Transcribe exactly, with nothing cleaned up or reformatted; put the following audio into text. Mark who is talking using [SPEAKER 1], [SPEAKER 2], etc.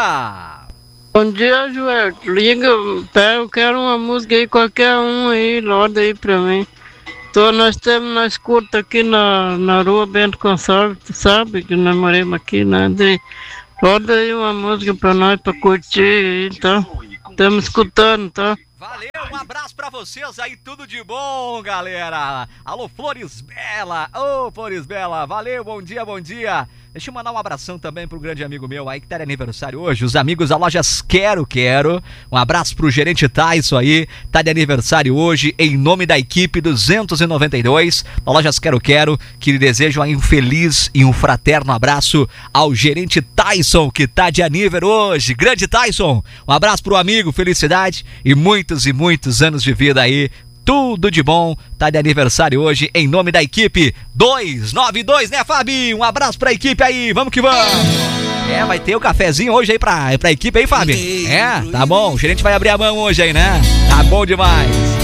[SPEAKER 1] dia!
[SPEAKER 2] Bom dia, Joel. Liga, eu quero uma música aí, qualquer um aí, roda aí pra mim. Tô, nós temos na escuta aqui na, na rua Bento Gonçalves, tu sabe que nós moramos aqui, né? De, roda aí uma música pra nós, pra curtir aí, tá? Estamos escutando, tá?
[SPEAKER 1] Valeu, um abraço pra vocês aí, tudo de bom, galera. Alô, Flores Bela, ô oh, Flores Bela, valeu, bom dia, bom dia. Deixa eu mandar um abração também pro grande amigo meu aí que tá de aniversário hoje, os amigos da Lojas Quero Quero. Um abraço pro gerente Tyson aí, tá de aniversário hoje, em nome da equipe duzentos e noventa e dois da Lojas Quero Quero, que lhe desejam aí um feliz e um fraterno abraço ao gerente Tyson, que tá de aniversário hoje. Grande Tyson, um abraço pro amigo, felicidade e muitos e muitos anos de vida aí. Tudo de bom, tá de aniversário hoje em nome da equipe duzentos e noventa e dois, né, Fábio? Um abraço pra equipe aí, vamos que vamos! É, vai ter o cafezinho hoje aí pra, pra equipe aí, Fábio? É, tá bom, o gerente vai abrir a mão hoje aí, né? Tá bom demais!